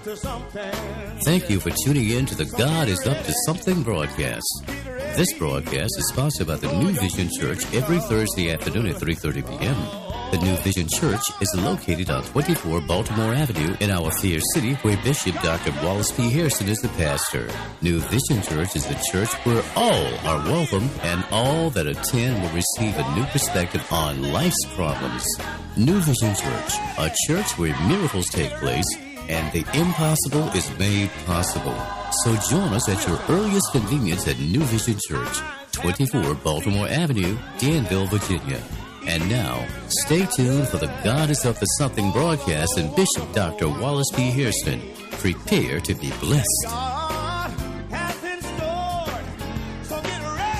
to something. Thank you for tuning in to the God is Up to Something broadcast. This broadcast is sponsored by the New Vision Church every Thursday afternoon at 3:30 p.m. The New Vision Church is located on 24 Baltimore Avenue in our fair city, where Bishop Dr. Wallace P. Harrison is the pastor. New Vision Church is a church where all are welcome and all that attend will receive a new perspective on life's problems. New Vision Church, a church where miracles take place and the impossible is made possible. So join us at your earliest convenience at New Vision Church, 24 Baltimore Avenue, Danville, Virginia. And now, stay tuned for the God is Up to Something broadcast and Bishop Dr. Wallace P. Harrison. Prepare to be blessed. God has in store, so get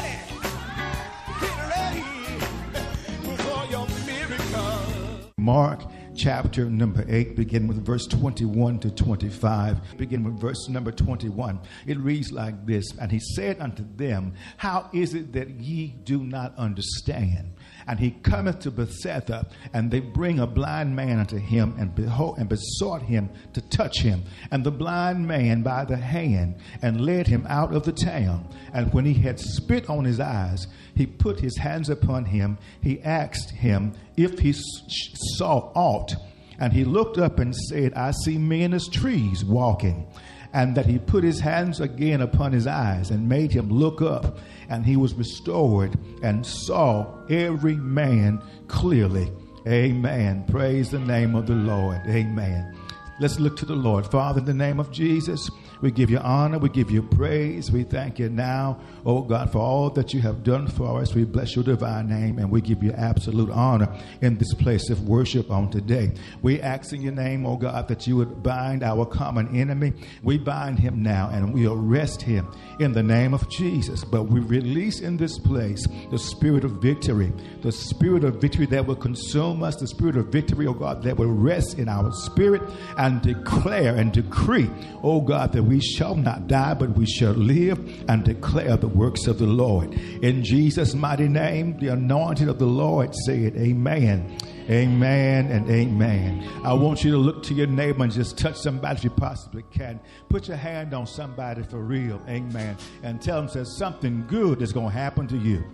ready for your miracle. Mark chapter number 8, begin with verse 21 to 25. Begin with verse number 21. It reads like this: And he said unto them, How is it that ye do not understand? And he cometh to Bethsaida, and they bring a blind man unto him, and behold, and besought him to touch him. And the blind man by the hand, and led him out of the town. And when he had spit on his eyes, he put his hands upon him. He asked him if he saw aught. And he looked up and said, I see men as trees walking. And that he put his hands again upon his eyes and made him look up. And he was restored and saw every man clearly. Amen. Praise the name of the Lord. Amen. Let's look to the Lord. Father, in the name of Jesus, we give you honor. We give you praise. We thank you now, oh God, for all that you have done for us. We bless your divine name, and we give you absolute honor in this place of worship on today. We ask in your name, oh God, that you would bind our common enemy. We bind him now, and we arrest him in the name of Jesus. But we release in this place the spirit of victory that will consume us, the spirit of victory, oh God, that will rest in our spirit, and declare and decree, oh God, that we shall not die, but we shall live and declare the works of the Lord. In Jesus' mighty name, the anointed of the Lord said, amen, amen, and amen. I want you to look to your neighbor and just touch somebody if you possibly can. Put your hand on somebody for real, amen, and tell them that something good is going to happen to you.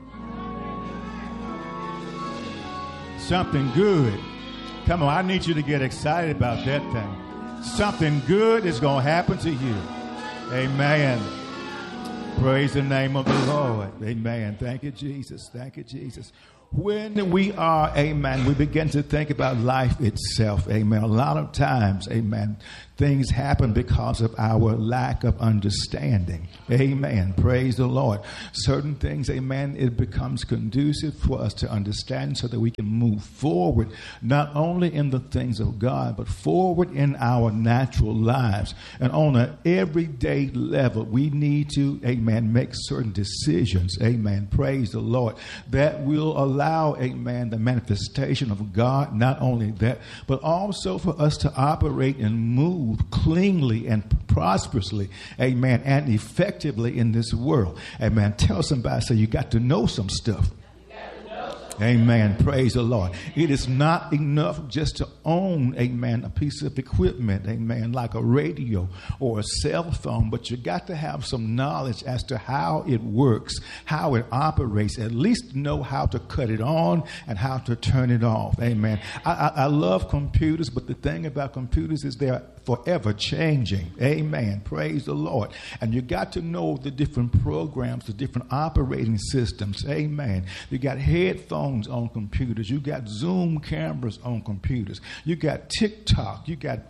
Something good. Come on, I need you to get excited about that thing. Something good is going to happen to you. Amen. Praise the name of the Lord. Amen. Thank you, Jesus. Thank you, Jesus. When we are, amen, we begin to think about life itself. Amen. A lot of times, amen, things happen because of our lack of understanding. Amen. Praise the Lord. Certain things, amen, it becomes conducive for us to understand so that we can move forward, not only in the things of God, but forward in our natural lives. And on an everyday level, we need to, amen, make certain decisions. Amen. Praise the Lord. That will allow, amen, the manifestation of God. Not only that, but also for us to operate and move cleanly and prosperously, amen, and effectively in this world. Amen. Tell somebody, say, you got to know some stuff. Amen. Praise the Lord. It is not enough just to own, amen, a piece of equipment, amen, like a radio or a cell phone, but you got to have some knowledge as to how it works, how it operates, at least know how to cut it on and how to turn it off. Amen. I love computers, but the thing about computers is they're forever changing. Amen. Praise the Lord. And you got to know the different programs, the different operating systems. Amen. You got headphones on computers. You got Zoom cameras on computers. You got TikTok. You got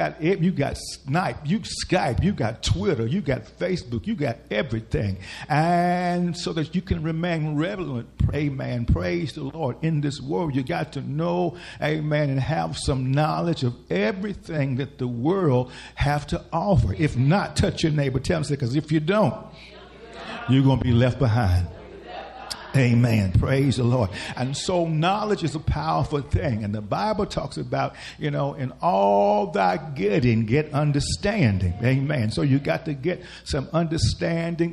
Skype. You got Twitter. You got Facebook. You got everything. And so that you can remain relevant. Amen. Praise the Lord. In this world, you got to know, amen, and have some knowledge of everything that the world have to offer. If not, touch your neighbor. Tell them, because if you don't, you're going to be left behind. Amen. Praise the Lord. And so knowledge is a powerful thing. And the Bible talks about, in all thy getting, get understanding. Amen. So you got to get some understanding in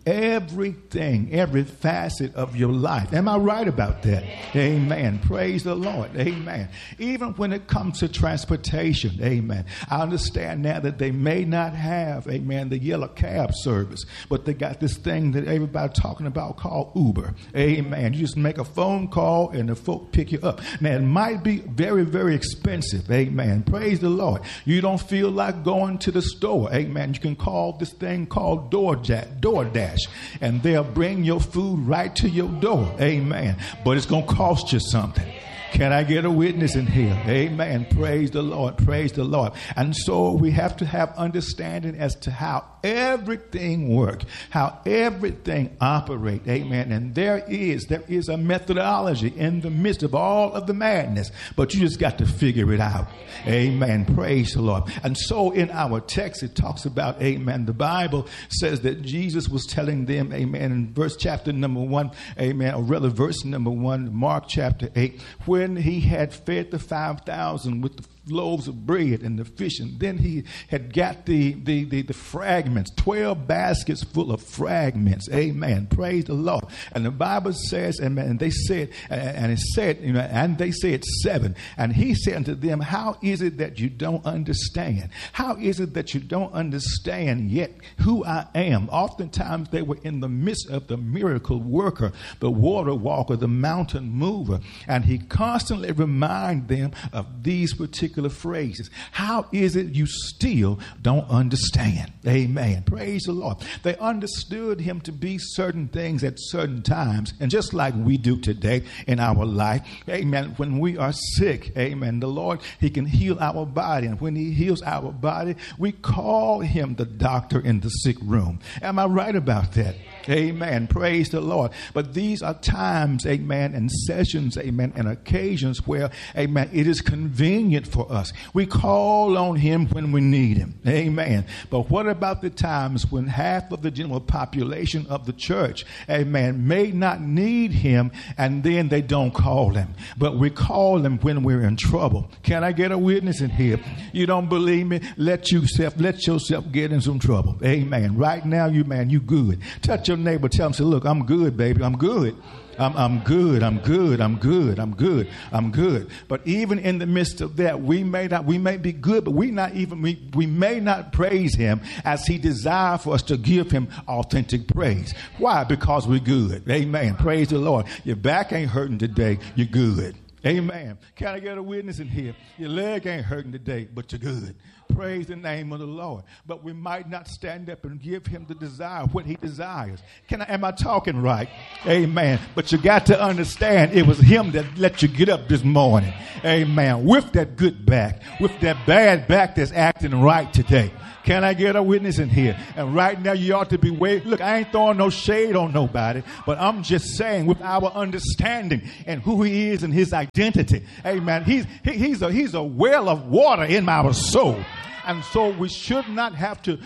everything, every facet of your life. Am I right about that? Amen. Praise the Lord. Amen. Even when it comes to transportation, amen. I understand now that they may not have, amen, the yellow cab service, but they got this thing that everybody's talking about called Uber. Amen. You just make a phone call and the folk pick you up. Now, it might be very, very expensive. Amen. Praise the Lord. You don't feel like going to the store. Amen. You can call this thing called DoorDash. And they'll bring your food right to your door. Amen. But it's going to cost you something. Can I get a witness in here? Amen. Praise the Lord. Praise the Lord. And so we have to have understanding as to how everything works, how everything operates. Amen. And there is a methodology in the midst of all of the madness, but you just got to figure it out. Amen. Praise the Lord. And so in our text, it talks about, amen, the Bible says that Jesus was telling them, amen, in verse chapter number 1, amen, or rather verse number 1, Mark chapter 8, when he had fed the 5,000 with the loaves of bread and the fish, and then he had got the fragments, 12 baskets full of fragments. Amen. Praise the Lord. And the Bible says, amen, and they said, and it said, you know, and they said 7. And he said unto them, how is it that you don't understand? How is it that you don't understand yet who I am? Oftentimes they were in the midst of the miracle worker, the water walker, the mountain mover, and he constantly reminded them of these particular phrases. How is it you still don't understand? Amen. Praise the Lord. They understood him to be certain things at certain times, and just like we do today in our life, amen, when we are sick, amen, the Lord, he can heal our body, and when he heals our body, we call him the doctor in the sick room. Am I right about that? Amen. Praise the Lord. But these are times, amen, and sessions, amen, and occasions where, amen, it is convenient for us. We call on him when we need him. Amen. But what about the times when half of the general population of the church, amen, may not need him, and then they don't call him? But we call him when we're in trouble. Can I get a witness in here? You don't believe me? Let yourself get in some trouble. Amen. Right now, you good. Touch your neighbor, tell him, say, look, I'm good, baby. I'm good. I'm good. But even in the midst of that, we may be good, but we may not praise him as he desires for us to give him authentic praise. Why? Because we're good. Amen. Praise the Lord. Your back ain't hurting today. You're good. Amen. Can I get a witness in here? Your leg ain't hurting today, but you're good. Praise the name of the Lord. But we might not stand up and give him the desire, what he desires. Am I talking right? Amen. But you got to understand it was him that let you get up this morning. Amen. With that good back, with that bad back that's acting right today. Can I get a witness in here? And right now you ought to be waiting. Look, I ain't throwing no shade on nobody, but I'm just saying with our understanding and who he is and his identity. Amen. He's a well of water in our soul. And so we should not have to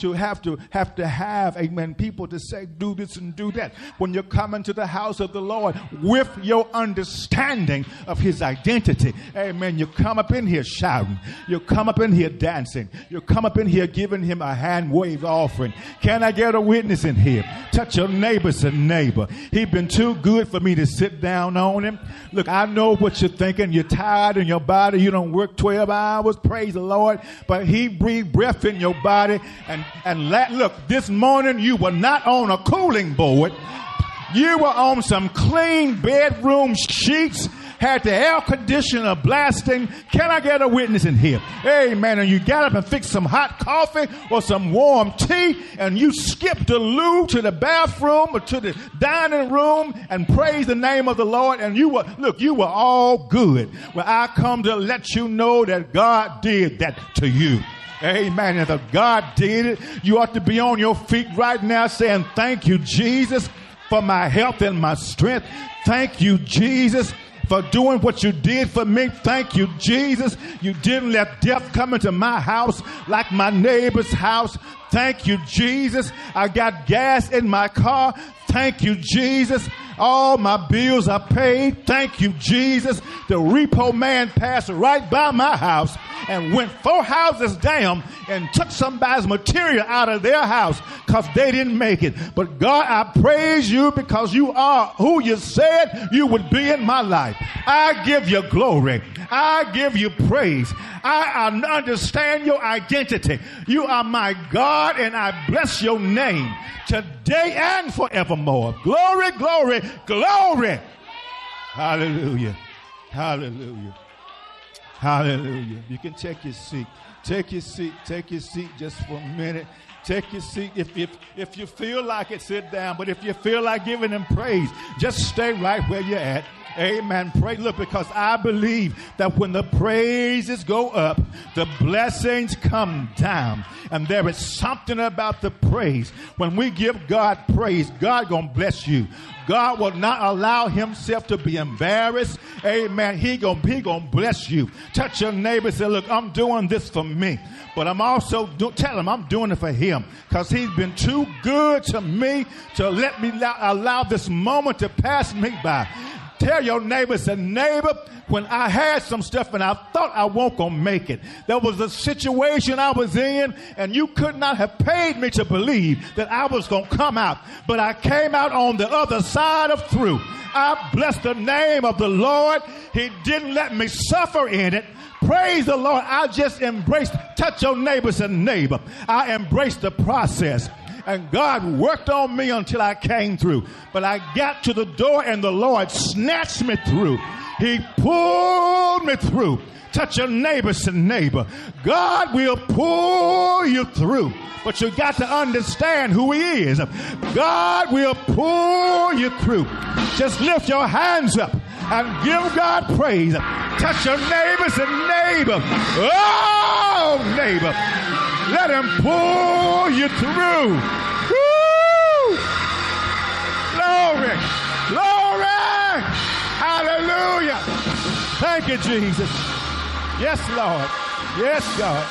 have, amen, people to say, do this and do that. When you're coming to the house of the Lord with your understanding of his identity, amen, you come up in here shouting. You come up in here dancing. You come up in here giving him a hand wave offering. Can I get a witness in here? Touch your neighbor, say, neighbor, he's been too good for me to sit down on him. Look, I know what you're thinking. You're tired in your body. You don't work 12 hours. Praise the Lord. But he breathed breath in your body. Look, this morning you were not on a cooling board. You were on some clean bedroom sheets. Had the air conditioner blasting. Can I get a witness in here? Amen. And you got up and fixed some hot coffee or some warm tea, and you skipped the loo to the bathroom or to the dining room and praised the name of the Lord. And you were all good. Well, I come to let you know that God did that to you. Amen. And if God did it, you ought to be on your feet right now saying, thank you, Jesus, for my health and my strength. Thank you, Jesus, for doing what you did for me. Thank you, Jesus. You didn't let death come into my house like my neighbor's house. Thank you, Jesus. I got gas in my car. Thank you, Jesus. All my bills are paid. Thank you, Jesus. The repo man passed right by my house and went 4 houses down and took somebody's material out of their house because they didn't make it. But God, I praise you because you are who you said you would be in my life. I give you glory. I give you praise. I understand your identity. You are my God, and I bless your name today and forevermore. Glory, glory, glory. Hallelujah. Hallelujah. Hallelujah. You can take your seat. Take your seat. Take your seat just for a minute. Take your seat. If you feel like it, sit down. But if you feel like giving him praise, just stay right where you're at. Amen. Pray. Look, because I believe that when the praises go up, the blessings come down. And there is something about the praise. When we give God praise, God gonna bless you. God will not allow himself to be embarrassed. Amen. He gonna bless you. Touch your neighbor and say, look, I'm doing this for me. But I'm also, tell him I'm doing it for him. Because he's been too good to me to let me allow this moment to pass me by. Tell your neighbor, say, neighbor, when I had some stuff and I thought I won't gonna make it, there was a situation I was in and you could not have paid me to believe that I was gonna come out. But I came out on the other side of through. I bless the name of the Lord. He didn't let me suffer in it. Praise the Lord. I just embraced, touch your neighbor, say, neighbor, I embraced the process. And God worked on me until I came through. But I got to the door and the Lord snatched me through. He pulled me through. Touch your neighbor, say, neighbor, God will pull you through. But you got to understand who he is. God will pull you through. Just lift your hands up and give God praise. Touch your neighbor, say, neighbor. Oh, neighbor. Let him pull you through. Woo! Glory. Glory. Hallelujah. Thank you, Jesus. Yes, Lord. Yes, God.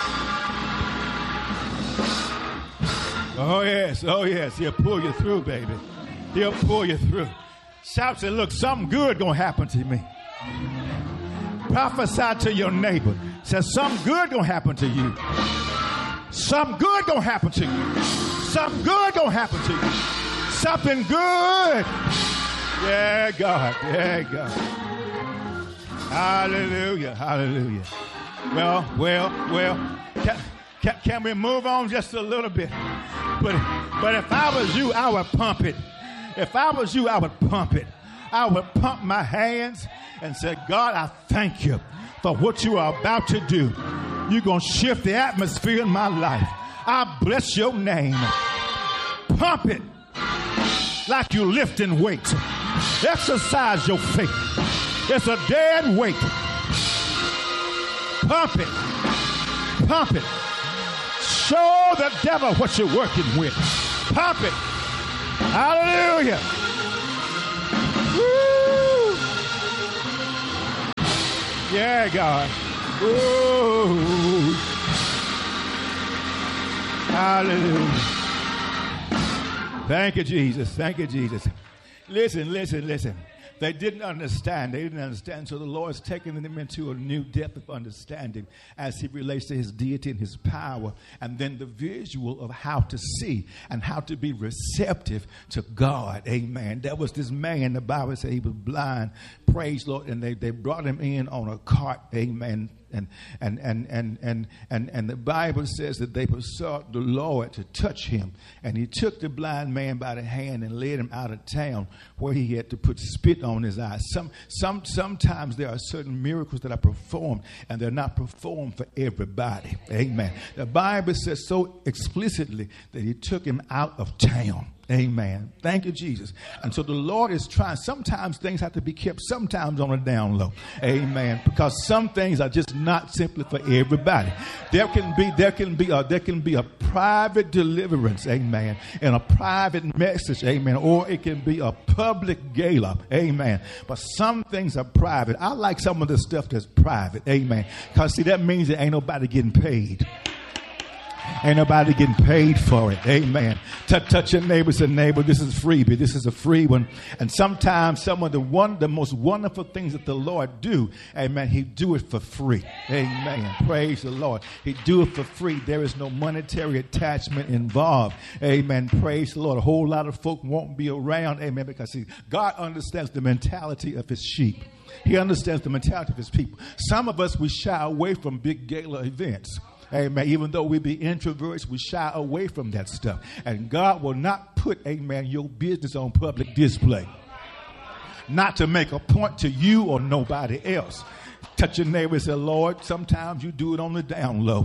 Oh, yes. Oh, yes. He'll pull you through, baby. He'll pull you through. Shout, say, look, something good going to happen to me. Prophesy to your neighbor. Say, something good going to happen to you. Something good gonna happen to you. Something good gonna happen to you. Something good. Yeah, God. Yeah, God. Hallelujah. Hallelujah. Well. Can we move on just a little bit? But if I was you, I would pump it. If I was you, I would pump it. I would pump my hands and say, God, I thank you for what you are about to do. You're going to shift the atmosphere in my life. I bless your name. Pump it like you're lifting weights. Exercise your faith. It's a dead weight. Pump it. Pump it. Show the devil what you're working with. Pump it. Hallelujah. Woo. Yeah, God. Ooh. Hallelujah. Thank you, Jesus. Thank you, Jesus. Listen. They didn't understand. So the Lord's taking them into a new depth of understanding as he relates to his deity and his power. And then the visual of how to see and how to be receptive to God. Amen. There was this man, the Bible said he was blind. Praise Lord. And they brought him in on a cart. Amen. And the Bible says that they besought the Lord to touch him. And he took the blind man by the hand and led him out of town where he had to put spit on his eyes. Sometimes there are certain miracles that are performed and they're not performed for everybody. Amen. The Bible says so explicitly that he took him out of town. Amen. Thank you, Jesus. And so the Lord is trying. Sometimes things have to be kept sometimes on a down low. Amen. Because some things are just not simply for everybody. There can be a private deliverance. Amen. And a private message. Amen. Or it can be a public gala. Amen. But some things are private. I like some of the stuff that's private. Amen. Because see, that means there ain't nobody getting paid. Ain't nobody getting paid for it. Amen. Touch your neighbor. Say, neighbor, this is freebie. This is a free one. And sometimes some of the most wonderful things that the Lord do, amen, he do it for free. Amen. Praise the Lord. He do it for free. There is no monetary attachment involved. Amen. Praise the Lord. A whole lot of folk won't be around. Amen. Because see, God understands the mentality of his sheep. He understands the mentality of his people. Some of us, we shy away from big gala events. Amen. Even though we be introverts, we shy away from that stuff. And God will not put, amen, your business on public display. Not to make a point to you or nobody else. Touch your neighbor and say, Lord, sometimes you do it on the down low.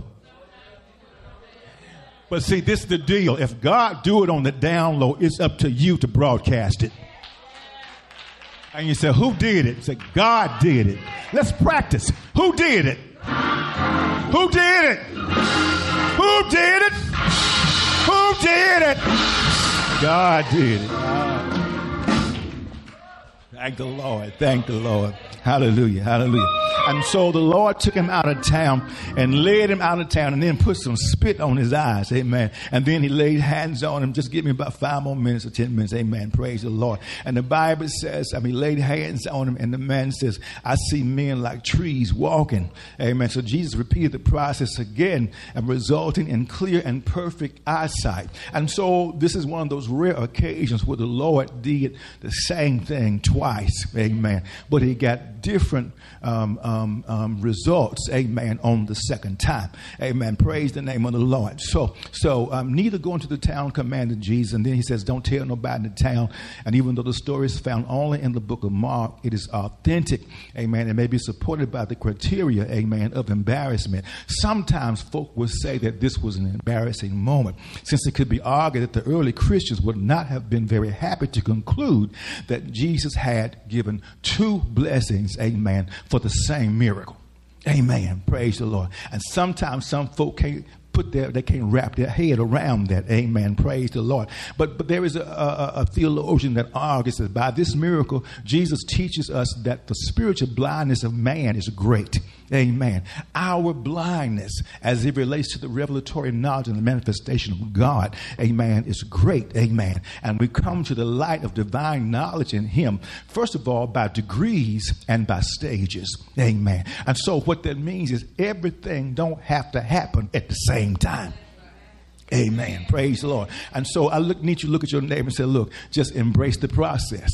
But see, this is the deal. If God do it on the down low, it's up to you to broadcast it. And you say, who did it? Say, God did it. Let's practice. Who did it? Who did it? Who did it? Who did it? God did it. Thank the Lord. Thank the Lord. Hallelujah. Hallelujah. And so the Lord took him out of town and led him out of town and then put some spit on his eyes. Amen. And then he laid hands on him. Just give me about 5 more minutes or 10 minutes. Amen. Praise the Lord. And the Bible says, he laid hands on him and the man says, I see men like trees walking. Amen. So Jesus repeated the process again and resulting in clear and perfect eyesight. And so this is one of those rare occasions where the Lord did the same thing twice. Amen. But he got different results, amen, on the second time. Amen. Praise the name of the Lord. So neither go into the town commanded Jesus. And then he says, don't tell nobody in the town. And even though the story is found only in the book of Mark, it is authentic. Amen. It may be supported by the criteria, amen, of embarrassment. Sometimes folk will say that this was an embarrassing moment, since it could be argued that the early Christians would not have been very happy to conclude that Jesus had given 2 blessings, amen, for the same miracle. Amen. Praise the Lord. And sometimes some folk can't wrap their head around that. Amen. Praise the Lord. But there is a theologian that argues that by this miracle, Jesus teaches us that the spiritual blindness of man is great. Amen. Our blindness, as it relates to the revelatory knowledge and the manifestation of God, amen, is great. Amen. And we come to the light of divine knowledge in him, first of all, by degrees and by stages. Amen. And so what that means is everything don't have to happen at the same time. Amen. Praise the Lord. And so I need you to look at your neighbor and say, look, just embrace the process.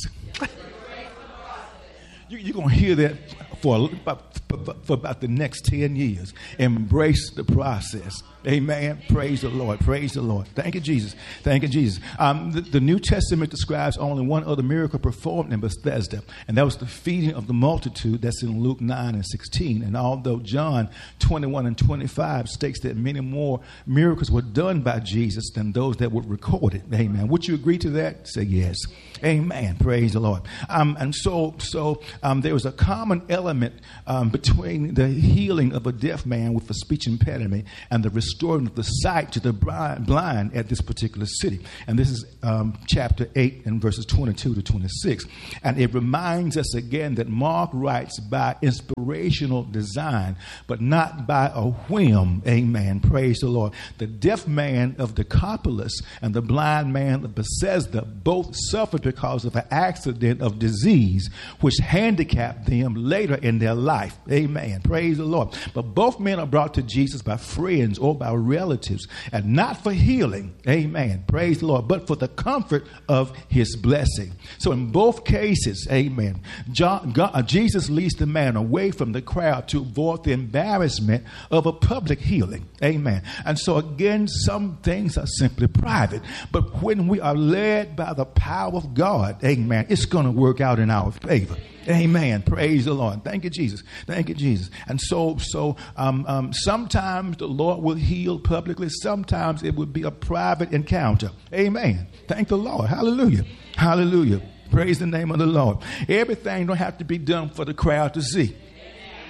You're going to hear that for about the next 10 years. Embrace the process. Amen. Praise the Lord. Praise the Lord. Thank you, Jesus. Thank you, Jesus. The New Testament describes only one other miracle performed in Bethesda, and that was the feeding of the multitude. That's in Luke 9 and 16. And although John 21 and 25 states that many more miracles were done by Jesus than those that were recorded. Amen. Would you agree to that? Say yes. Amen. Praise the Lord. And so there was a common element between the healing of a deaf man with a speech impediment and the restoring of the sight to the blind at this particular city. And this is chapter 8 and verses 22 to 26. And it reminds us again that Mark writes by inspirational design, but not by a whim. Amen. Praise the Lord. The deaf man of Decapolis and the blind man of Bethesda both suffered because of an accident of disease which handicapped them later in their life. Amen. Praise the Lord. But both men are brought to Jesus by friends or by relatives, and not for healing. Amen. Praise the Lord. But for the comfort of his blessing. So in both cases, amen, Jesus leads the man away from the crowd to avoid the embarrassment of a public healing. Amen. And so again, some things are simply private. But when we are led by the power of God, amen, it's going to work out in our favor. Amen. Praise the Lord. Thank you, Jesus. Thank you, Jesus. And so sometimes the Lord will heal publicly. Sometimes it would be a private encounter. Amen. Thank the Lord. Hallelujah. Hallelujah. Praise the name of the Lord. Everything don't have to be done for the crowd to see.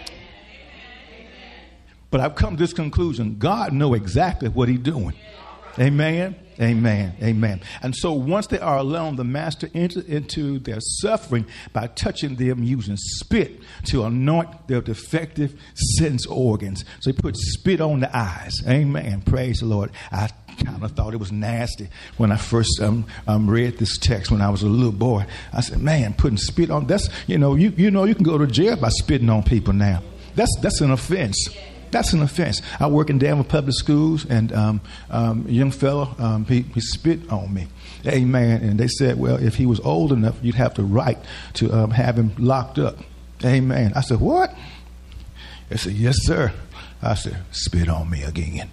But I've come to this conclusion. God knows exactly what he's doing. Amen. Amen. Amen. And so once they are alone, the master enters into their suffering by touching them using spit to anoint their defective sense organs. So he put spit on the eyes. Amen. Praise the Lord. I kind of thought it was nasty when I first read this text when I was a little boy. I said, man, putting spit on, that's, you can go to jail by spitting on people now. That's an offense. That's an offense. I work in Danville Public Schools, and a young fellow, he spit on me. Amen. And they said, well, if he was old enough, you'd have to write to have him locked up. Amen. I said, what? They said, yes, sir. I said, spit on me again.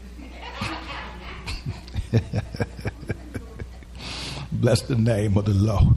Bless the name of the Lord.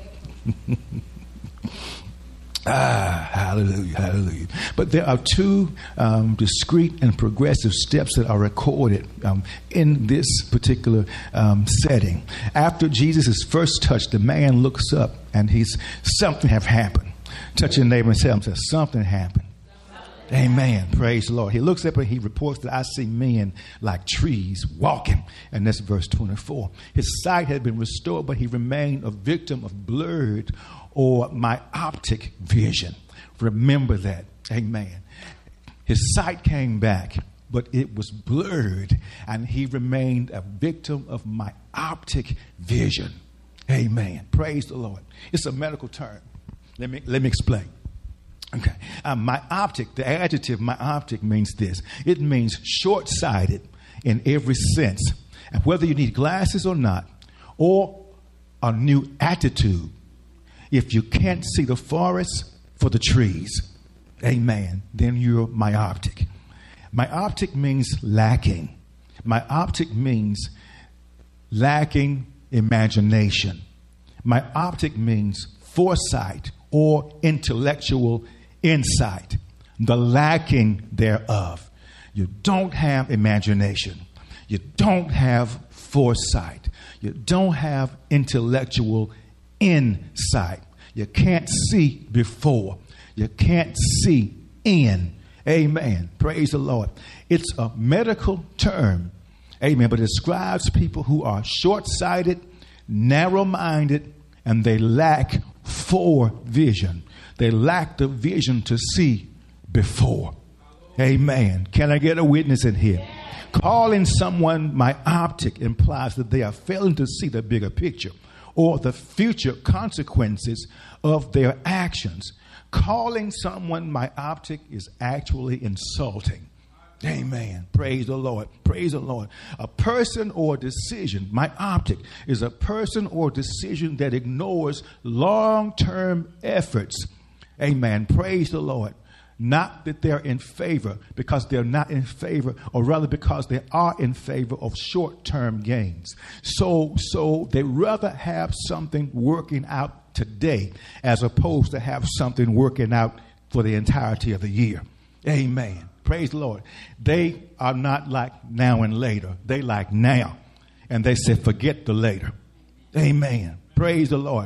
Hallelujah, hallelujah. But there are two discrete and progressive steps that are recorded in this particular setting. After Jesus is first touched, the man looks up and something have happened. Touch your neighbor and tell him, something happened. Amen. Praise the Lord. He looks up and he reports that I see men like trees walking. And that's verse 24. His sight had been restored, but he remained a victim of blurred or myopic vision. Remember that. Amen. His sight came back, but it was blurred, and he remained a victim of myopic vision. Amen. Praise the Lord. It's a medical term. Let me explain. Okay. Myopic, the adjective myopic means this. It means short-sighted in every sense. And whether you need glasses or not, or a new attitude, if you can't see the forest for the trees, amen, then you're myopic. Myopic means lacking. Myopic means lacking imagination. Myopic means foresight or intellectual insight, the lacking thereof. You don't have imagination. You don't have foresight. You don't have intellectual insight. You can't see before. You can't see in. Amen. Praise the Lord. It's a medical term. Amen. But it describes people who are short-sighted, narrow-minded, and they lack forevision. They lack the vision to see before. Amen. Can I get a witness in here? Calling someone myopic implies that they are failing to see the bigger picture or the future consequences of their actions. Calling someone myopic is actually insulting. Amen. Praise the Lord. Praise the Lord. A person or decision, myopic, is a person or decision that ignores long-term efforts. Amen. Praise the Lord. Not that they're in favor, because they're not in favor, or rather because they are in favor of short-term gains. So they rather have something working out today as opposed to have something working out for the entirety of the year. Amen. Praise the Lord. They are not like now and later. They like now. And they say, forget the later. Amen. Praise the Lord.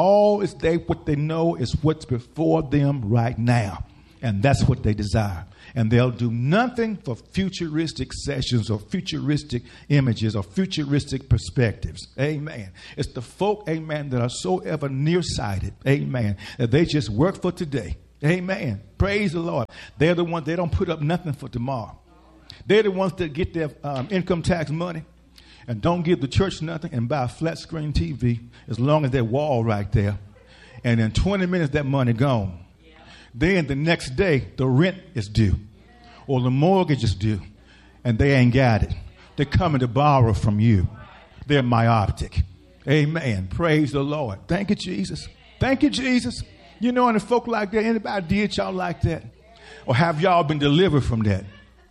What they know is what's before them right now. And that's what they desire. And they'll do nothing for futuristic sessions or futuristic images or futuristic perspectives. Amen. It's the folk, amen, that are so ever nearsighted, amen, that they just work for today. Amen. Praise the Lord. They're the ones, they don't put up nothing for tomorrow. They're the ones that get their income tax money and don't give the church nothing and buy a flat screen TV as long as their wall right there. And in 20 minutes, that money gone. Then the next day, the rent is due or the mortgage is due, and they ain't got it. They're coming to borrow from you. They're myopic. Amen. Praise the Lord. Thank you, Jesus. Thank you, Jesus. You know, and folk like that, anybody did y'all like that? Or have y'all been delivered from that?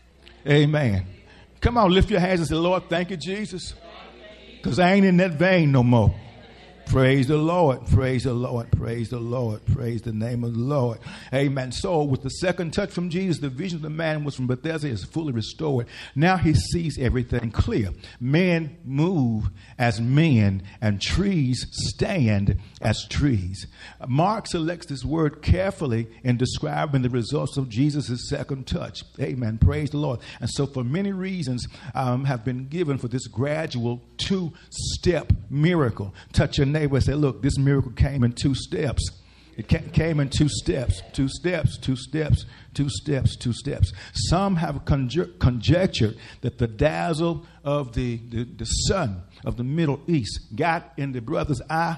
Amen. Come on, lift your hands and say, Lord, thank you, Jesus. Because I ain't in that vein no more. Praise the Lord. Praise the Lord. Praise the Lord. Praise the name of the Lord. Amen. So with the second touch from Jesus, the vision of the man was from Bethesda is fully restored. Now he sees everything clear. Men move as men and trees stand as trees. Mark selects this word carefully in describing the results of Jesus' second touch. Amen. Praise the Lord. And so for many reasons have been given for this gradual two-step miracle. Touch your neighbor and say, look, this miracle came in 2 steps. It came in 2 steps, 2 steps, 2 steps, 2 steps, 2 steps. Some have conjectured that the dazzle of the sun of the Middle East got in the brother's eye.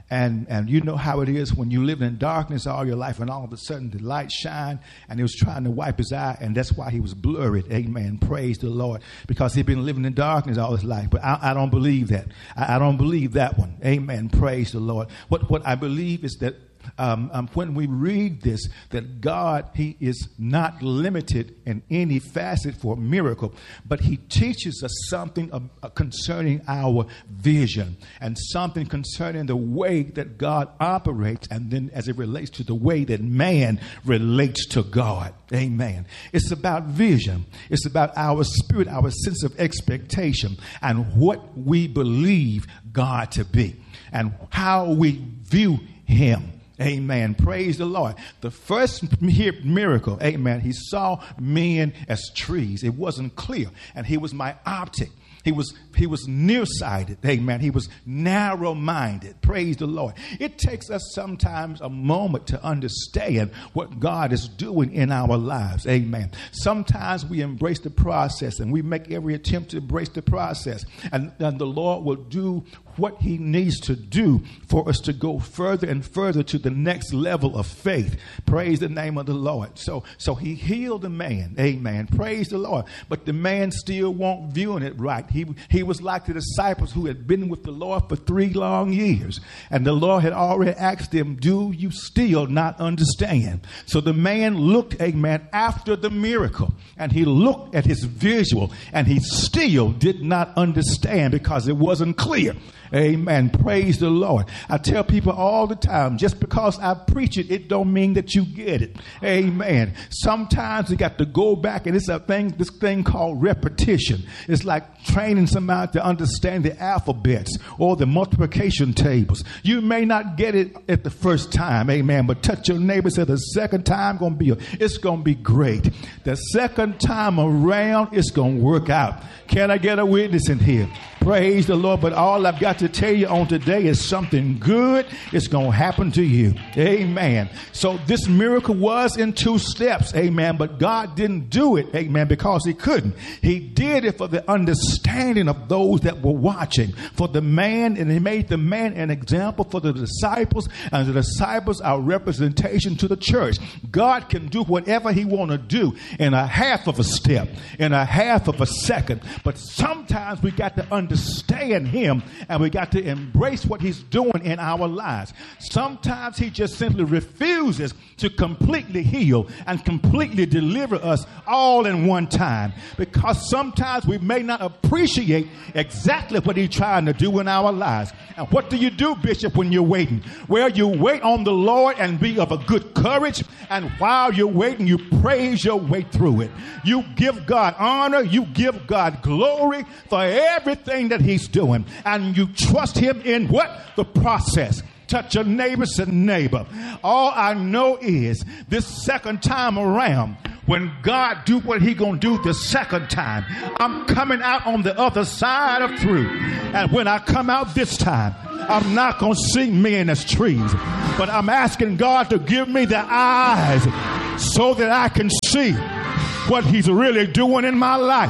And you know how it is when you live in darkness all your life and all of a sudden the light shine and he was trying to wipe his eye and that's why he was blurry. Amen. Praise the Lord. Because he'd been living in darkness all his life. But I don't believe that. I don't believe that one. Amen. Praise the Lord. What I believe is that when we read this, that God, he is not limited in any facet for a miracle, but he teaches us something concerning our vision and something concerning the way that God operates and then as it relates to the way that man relates to God. Amen. It's about vision. It's about our spirit, our sense of expectation and what we believe God to be and how we view him. Amen. Praise the Lord. The first miracle, amen, he saw men as trees. It wasn't clear. And he was myopic. He was nearsighted. Amen. He was narrow-minded. Praise the Lord. It takes us sometimes a moment to understand what God is doing in our lives. Amen. Sometimes we embrace the process and we make every attempt to embrace the process. And the Lord will do what he needs to do for us to go further and further to the next level of faith. Praise the name of the Lord. So he healed the man. Amen. Praise the Lord. But the man still won't viewing it right. He was like the disciples who had been with the Lord for 3 long years. And the Lord had already asked them, do you still not understand? So the man looked, amen, after the miracle. And he looked at his visual. And he still did not understand because it wasn't clear. Amen. Praise the Lord. I tell people all the time, just because I preach it, it don't mean that you get it. Amen. Sometimes you got to go back, and it's this thing called repetition. It's like training somebody to understand the alphabets or the multiplication tables. You may not get it at the first time. Amen. But touch your neighbor and say the second time it's going to be great. The second time around, it's going to work out. Can I get a witness in here? Praise the Lord. But all I've got to tell you on today is something good is going to happen to you. Amen. So this miracle was in 2 steps. Amen. But God didn't do it. Amen. Because he couldn't. He did it for the understanding of those that were watching. For the man, and he made the man an example for the disciples. And the disciples are representation to the church. God can do whatever he want to do in a half of a step, in a half of a second. But sometimes we got to understand him and we got to embrace what he's doing in our lives. Sometimes he just simply refuses to completely heal and completely deliver us all in one time, because sometimes we may not appreciate exactly what he's trying to do in our lives. And what do you do, Bishop, when you're waiting? Well, you wait on the Lord and be of a good courage. And while you're waiting, you praise your way through it. You give God honor. You give God glory for everything that he's doing. And you trust him in what? The process. Touch your neighbor, say, neighbor, all I know is this second time around, when God do what he gonna do the second time, I'm coming out on the other side of through. And when I come out this time, I'm not gonna see men as trees, but I'm asking God to give me the eyes so that I can see what he's really doing in my life.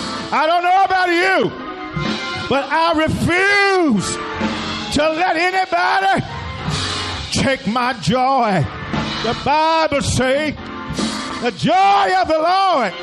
I don't know about you, but I refuse to let anybody take my joy. The Bible says, the joy of the Lord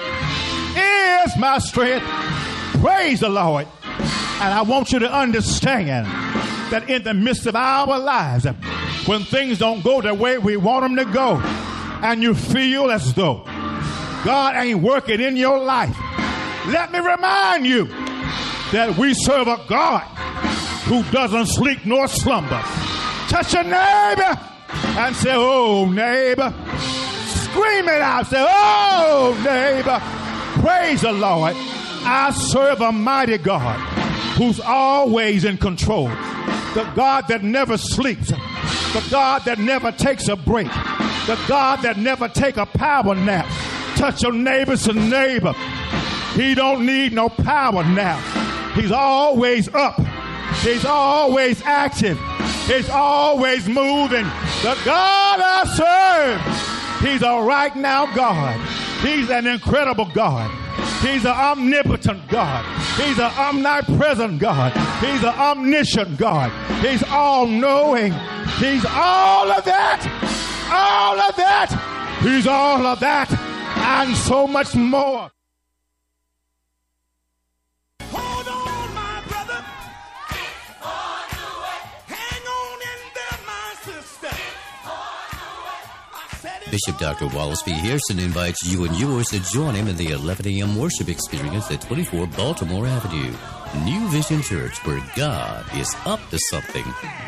is my strength. Praise the Lord. And I want you to understand that in the midst of our lives, when things don't go the way we want them to go, and you feel as though God ain't working in your life, let me remind you that we serve a God who doesn't sleep nor slumber. Touch your neighbor and say, oh, neighbor. Scream it out. Say, oh, neighbor. Praise the Lord. I serve a mighty God who's always in control. The God that never sleeps. The God that never takes a break. The God that never take a power nap. Touch your neighbor, say, neighbor. He don't need no power nap. He's always up. He's always active. He's always moving. The God I serve, he's a right now God. He's an incredible God. He's an omnipotent God. He's an omnipresent God. He's an omniscient God. He's all-knowing. He's all of that. All of that. He's all of that and so much more. Hold on, my brother. Hang on in there, my sister. I said it. Bishop Dr. Wallace P. Harrison invites you and yours to join him in the 11 a.m. worship experience at 24 Baltimore Avenue. New Vision Church, where God is up to something.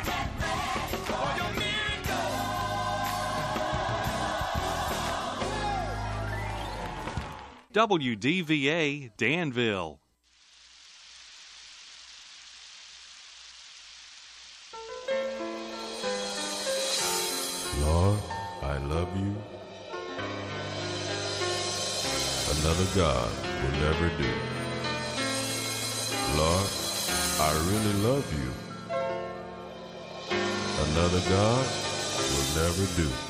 WDVA Danville. Lord, I love you. Another God will never do. Lord, I really love you. Another God will never do.